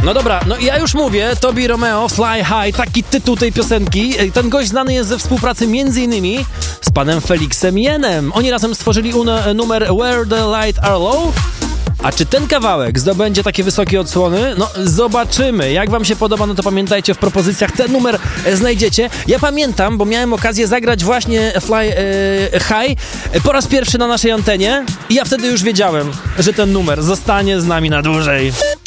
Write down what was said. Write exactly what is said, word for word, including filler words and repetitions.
No dobra, no i ja już mówię, Tobi Romeo, Fly High, taki tytuł tej piosenki. Ten gość znany jest ze współpracy między innymi z panem Felixem Jenem. Oni razem stworzyli un- numer Where the Light Are Low. A czy ten kawałek zdobędzie takie wysokie odsłony? No zobaczymy. Jak wam się podoba, no to pamiętajcie, w propozycjach ten numer znajdziecie. Ja pamiętam, bo miałem okazję zagrać właśnie Fly e, High po raz pierwszy na naszej antenie i ja wtedy już wiedziałem, że ten numer zostanie z nami na dłużej.